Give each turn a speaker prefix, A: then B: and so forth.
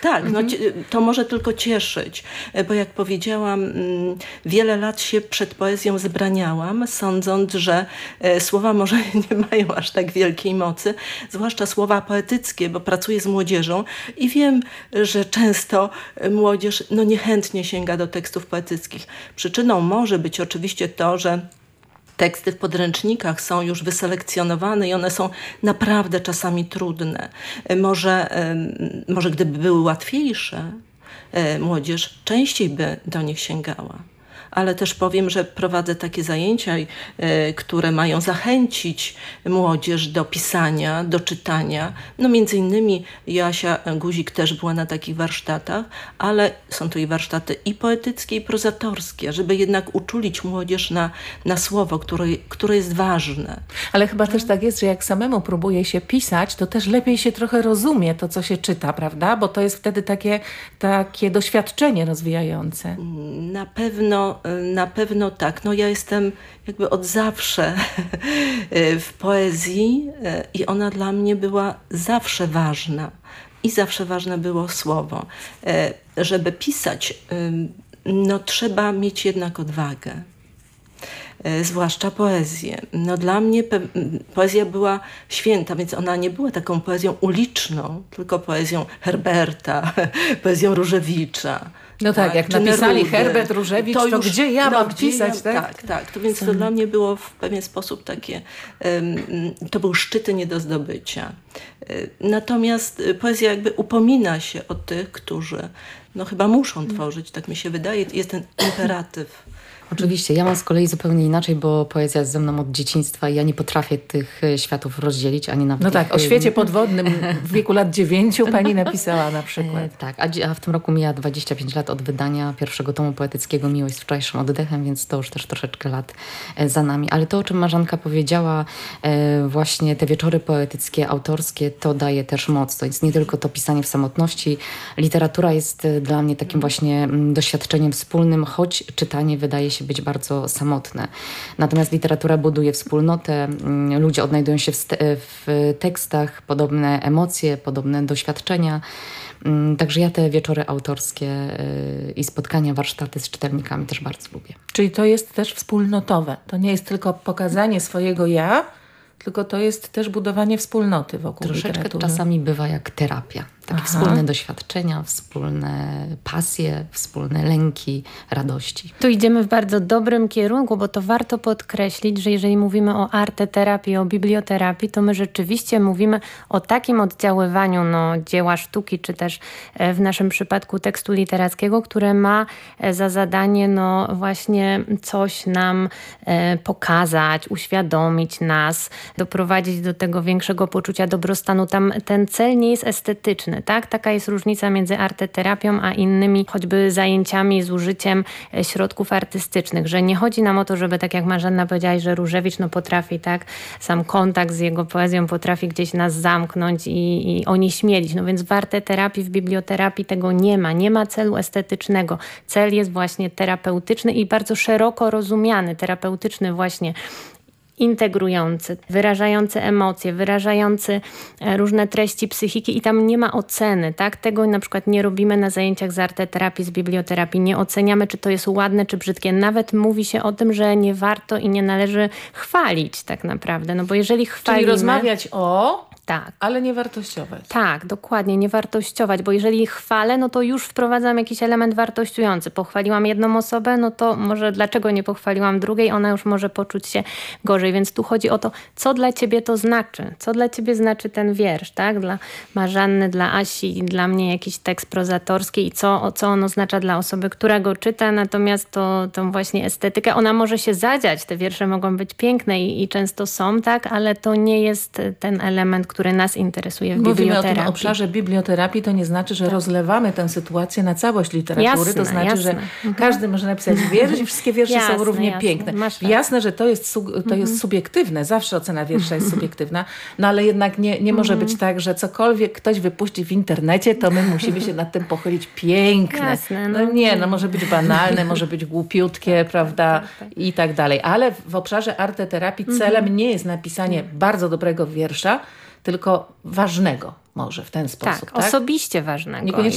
A: Tak, no, to może tylko cieszyć, bo jak powiedziałam, wiele lat się przed poezją zbraniałam, sądząc, że słowa może nie mają aż tak wielkiej mocy, zwłaszcza słowa poetyckie, bo pracuję z młodzieżą i wiem, że często młodzież niechętnie sięga do tekstów poetyckich. Przyczyną może być oczywiście to, że teksty w podręcznikach są już wyselekcjonowane i one są naprawdę czasami trudne. Może gdyby były łatwiejsze, młodzież częściej by do nich sięgała. Ale też powiem, że prowadzę takie zajęcia, które mają zachęcić młodzież do pisania, do czytania. No między innymi Joasia Guzik też była na takich warsztatach, ale są to i warsztaty i poetyckie, i prozatorskie, żeby jednak uczulić młodzież na słowo, które jest ważne.
B: Ale chyba też tak jest, że jak samemu próbuje się pisać, to też lepiej się trochę rozumie to, co się czyta, prawda? Bo to jest wtedy takie doświadczenie rozwijające.
A: Na pewno tak. No ja jestem jakby od zawsze w poezji i ona dla mnie była zawsze ważna. I zawsze ważne było słowo. Żeby pisać, trzeba mieć jednak odwagę. Zwłaszcza poezję. No dla mnie poezja była święta, więc ona nie była taką poezją uliczną, tylko poezją Herberta, poezją Różewicza.
B: No tak, jak napisali Herbert, Różewicz, to gdzie ja mam pisać, tak?
A: Tak. To więc to dla mnie było w pewien sposób takie, to były szczyty nie do zdobycia. Natomiast poezja jakby upomina się o tych, którzy chyba muszą tworzyć, tak mi się wydaje, jest ten imperatyw.
C: Oczywiście, ja mam z kolei zupełnie inaczej, bo poezja jest ze mną od dzieciństwa i ja nie potrafię tych światów rozdzielić, ani nawet...
B: No tak, o świecie podwodnym w wieku lat 9 pani napisała na przykład.
C: Tak, a w tym roku mija 25 lat od wydania pierwszego tomu poetyckiego Miłość z wczorajszym oddechem, więc to już też troszeczkę lat za nami. Ale to, o czym Marzanka powiedziała, właśnie te wieczory poetyckie, autorskie, to daje też moc. To jest nie tylko to pisanie w samotności. Literatura jest dla mnie takim właśnie doświadczeniem wspólnym, choć czytanie wydaje się być bardzo samotne. Natomiast literatura buduje wspólnotę, ludzie odnajdują się w tekstach, podobne emocje, podobne doświadczenia. Także ja te wieczory autorskie i spotkania, warsztaty z czytelnikami też bardzo lubię.
B: Czyli to jest też wspólnotowe. To nie jest tylko pokazanie swojego ja, tylko to jest też budowanie wspólnoty wokół literatury.
C: Troszeczkę czasami bywa jak terapia. Takie wspólne doświadczenia, wspólne pasje, wspólne lęki, radości.
D: Tu idziemy w bardzo dobrym kierunku, bo to warto podkreślić, że jeżeli mówimy o arteterapii, o biblioterapii, to my rzeczywiście mówimy o takim oddziaływaniu dzieła sztuki, czy też w naszym przypadku tekstu literackiego, które ma za zadanie właśnie coś nam pokazać, uświadomić nas, doprowadzić do tego większego poczucia dobrostanu. Tam ten cel nie jest estetyczny. Tak? Taka jest różnica między arteterapią a innymi choćby zajęciami z użyciem środków artystycznych, że nie chodzi nam o to, żeby tak jak Marzanna powiedziałaś, że Różewicz potrafi, tak, sam kontakt z jego poezją potrafi gdzieś nas zamknąć i onieśmielić. No więc w arteterapii, w biblioterapii tego nie ma celu estetycznego. Cel jest właśnie terapeutyczny i bardzo szeroko rozumiany, terapeutyczny właśnie, integrujący, wyrażający emocje, wyrażający różne treści psychiki i tam nie ma oceny, tak? Tego na przykład nie robimy na zajęciach z arteterapii, z biblioterapii. Nie oceniamy, czy to jest ładne, czy brzydkie. Nawet mówi się o tym, że nie warto i nie należy chwalić tak naprawdę. No bo jeżeli chwalimy...
B: Czyli rozmawiać
D: tak,
B: ale nie wartościować.
D: Tak, dokładnie, nie wartościować, bo jeżeli chwalę, to już wprowadzam jakiś element wartościujący. Pochwaliłam jedną osobę, to może dlaczego nie pochwaliłam drugiej, ona już może poczuć się gorzej, więc tu chodzi o to, co dla ciebie to znaczy, co dla ciebie znaczy ten wiersz, tak? Dla Marzanny, dla Asi, dla mnie jakiś tekst prozatorski i co on oznacza dla osoby, która go czyta, natomiast tą właśnie estetykę, ona może się zadziać, te wiersze mogą być piękne i często są, tak, ale to nie jest ten element, który nas interesuje w biblioterapii.
B: Mówimy o tym obszarze biblioterapii, to nie znaczy, że rozlewamy tę sytuację na całość literatury. To znaczy, że każdy może napisać wiersz i wszystkie wiersze są równie piękne. Jasne, że to jest subiektywne. Zawsze ocena wiersza jest subiektywna. No ale jednak nie może być tak, że cokolwiek ktoś wypuści w internecie, to my musimy się nad tym pochylić. Piękne.
D: Jasne,
B: może być banalne, może być głupiutkie, prawda? I tak dalej. Ale w obszarze arteterapii celem nie jest napisanie bardzo dobrego wiersza, tylko ważnego może w ten sposób.
D: Tak, osobiście ważnego.
B: Niekoniecznie